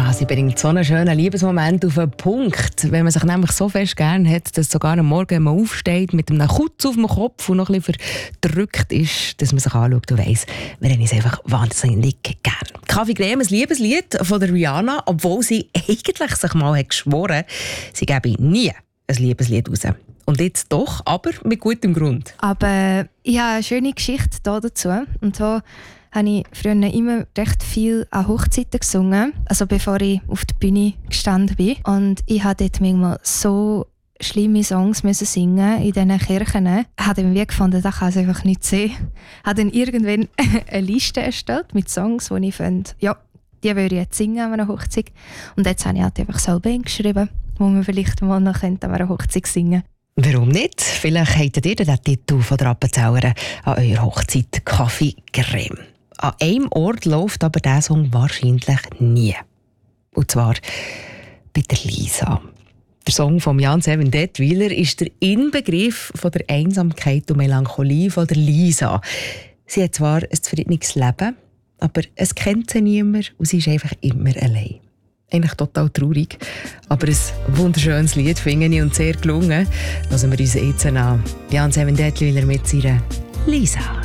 Ja, sie bringt so einen schönen Liebesmoment auf den Punkt. Wenn man sich nämlich so fest gern hat, dass sogar am Morgen, wenn man aufsteht, mit einem Kutz auf dem Kopf und noch ein bisschen verdrückt ist, dass man sich anschaut und weiss, wir haben es einfach wahnsinnig gern. Kaffee Creme, ein Liebeslied von der Rihanna, obwohl sie eigentlich sich mal hat geschworen, sie gebe nie ein Liebeslied raus. Und jetzt doch, aber mit gutem Grund. Aber ich habe eine schöne Geschichte dazu. Und so habe ich früher immer recht viel an Hochzeiten gesungen, also bevor ich auf der Bühne gestanden bin. Und ich habe dort manchmal so schlimme Songs müssen singen in diesen Kirchen. Ich habe dann gefunden, das kann es einfach nicht sehen. Ich habe dann irgendwann eine Liste erstellt mit Songs, die ich finde, ja, die würde ich jetzt singen an einer Hochzeit. Und jetzt habe ich halt einfach selber geschrieben, wo man vielleicht mal noch an einer Hochzeit singen könnte. Warum nicht? Vielleicht habt ihr den Titel von der Appenzeller an eurer Hochzeit «Kaffee Creme». An einem Ort läuft aber dieser Song wahrscheinlich nie. Und zwar bei der Lisa. Der Song von Jan Seven Detwiler ist der Inbegriff von der Einsamkeit und Melancholie von der Lisa. Sie hat zwar ein zufriedenes Leben, aber es kennt sie niemand und sie ist einfach immer allein. Eigentlich total traurig, aber ein wunderschönes Lied finde ich und sehr gelungen. Hören wir uns jetzt an. Jan Seven Detwiler mit seiner Lisa.